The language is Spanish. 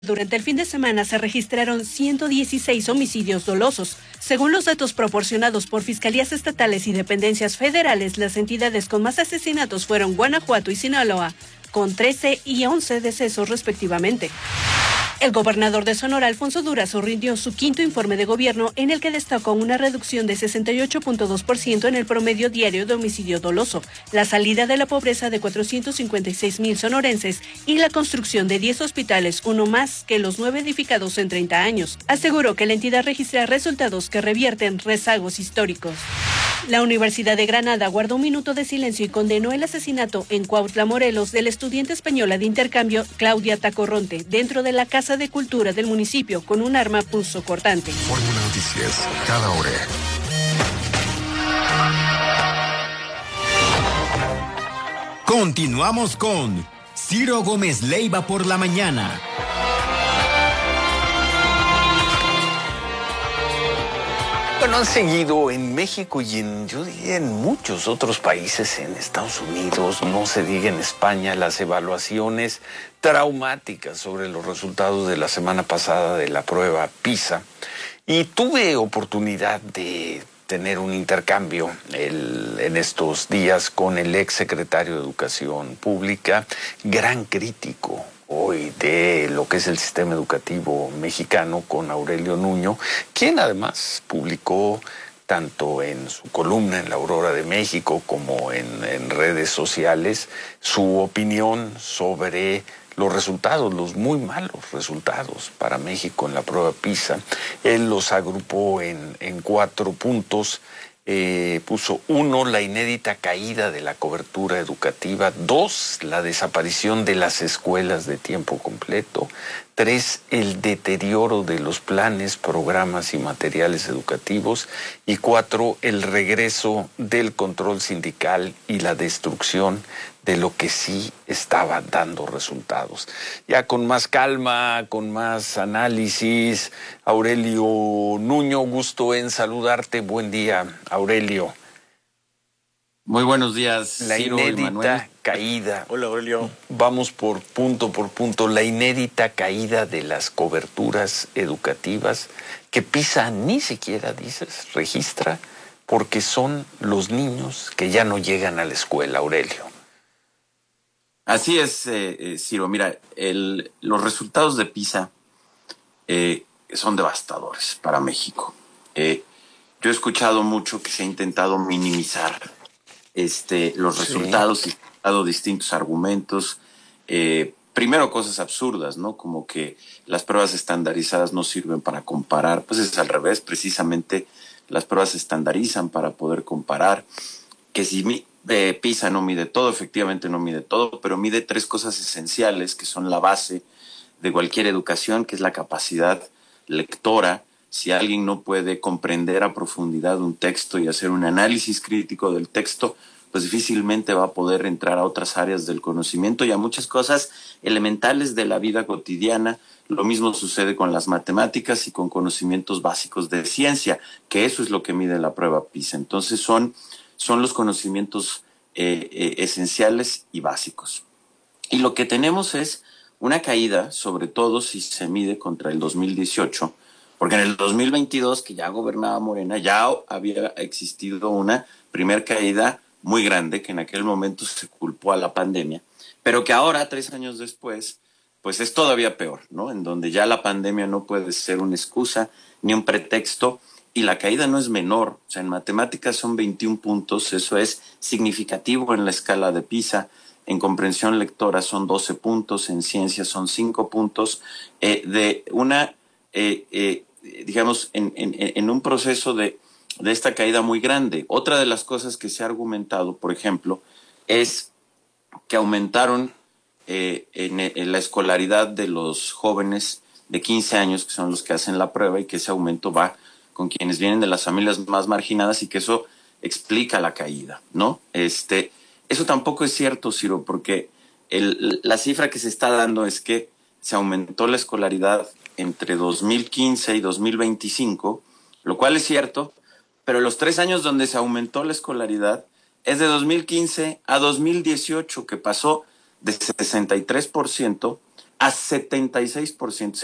Durante el fin de semana se registraron 116 homicidios dolosos. Según los datos proporcionados por fiscalías estatales y dependencias federales, las entidades con más asesinatos fueron Guanajuato y Sinaloa, con 13 y 11 decesos respectivamente. El gobernador de Sonora, Alfonso Durazo, rindió su quinto informe de gobierno en el que destacó una reducción de 68.2% en el promedio diario de homicidio doloso, la salida de la pobreza de 456,000 sonorenses y la construcción de 10 hospitales, uno más que los 9 edificados en 30 años. Aseguró que la entidad registra resultados que revierten rezagos históricos. La Universidad de Granada guardó un minuto de silencio y condenó el asesinato en Cuautla, Morelos, de la estudiante española de intercambio Claudia Tacorronte dentro de la Casa de Cultura del municipio con un arma punzocortante. Fórmula Noticias, cada hora. Continuamos con Ciro Gómez Leiva por la mañana. Bueno, han seguido en México y yo diría en muchos otros países, en Estados Unidos, no se diga en España, las evaluaciones traumáticas sobre los resultados de la semana pasada de la prueba PISA. Y tuve oportunidad de tener un intercambio en estos días con el ex secretario de Educación Pública, gran crítico hoy de lo que es el sistema educativo mexicano, con Aurelio Nuño, quien además publicó tanto en su columna en La Aurora de México como en redes sociales su opinión sobre los resultados, los muy malos resultados para México en la prueba PISA. Él los agrupó en 4 puntos. Puso 1, la inédita caída de la cobertura educativa; 2, la desaparición de las escuelas de tiempo completo; 3, el deterioro de los planes, programas y materiales educativos; y 4, el regreso del control sindical y la destrucción de lo que sí estaba dando resultados. Ya con más calma, con más análisis, Aurelio Nuño, gusto en saludarte. Buen día, Aurelio. Muy buenos días, la Ciro inédita y Manuel. Caída. Hola, Aurelio. Vamos por punto. La inédita caída de las coberturas educativas que PISA ni siquiera, dices, registra, porque son los niños que ya no llegan a la escuela, Aurelio. Así es, Ciro. Mira, los resultados de PISA son devastadores para México. Yo he escuchado mucho que se ha intentado minimizar los resultados y he dado distintos argumentos. Primero, cosas absurdas, ¿no? Como que las pruebas estandarizadas no sirven para comparar. Pues es al revés, precisamente las pruebas se estandarizan para poder comparar. Que si PISA no mide todo, efectivamente no mide todo, pero mide 3 cosas esenciales que son la base de cualquier educación, que es la capacidad lectora. Si alguien no puede comprender a profundidad un texto y hacer un análisis crítico del texto, pues difícilmente va a poder entrar a otras áreas del conocimiento y a muchas cosas elementales de la vida cotidiana. Lo mismo sucede con las matemáticas y con conocimientos básicos de ciencia, que eso es lo que mide la prueba PISA. Entonces son los conocimientos esenciales y básicos. Y lo que tenemos es una caída, sobre todo si se mide contra el 2018, porque en el 2022, que ya gobernaba Morena, ya había existido una primer caída muy grande, que en aquel momento se culpó a la pandemia, pero que ahora, 3 años después, pues es todavía peor, ¿no? En donde ya la pandemia no puede ser una excusa ni un pretexto. Y la caída no es menor, o sea, en matemáticas son 21 puntos, eso es significativo en la escala de PISA. En comprensión lectora son 12 puntos, en ciencias son 5 puntos, digamos, en un proceso de esta caída muy grande. Otra de las cosas que se ha argumentado, por ejemplo, es que aumentaron en la escolaridad de los jóvenes de 15 años, que son los que hacen la prueba, y que ese aumento va con quienes vienen de las familias más marginadas y que eso explica la caída, ¿no? Eso tampoco es cierto, Ciro, porque la cifra que se está dando es que se aumentó la escolaridad entre 2015 y 2025, lo cual es cierto, pero los 3 años donde se aumentó la escolaridad es de 2015 a 2018, que pasó de 63% a 76%.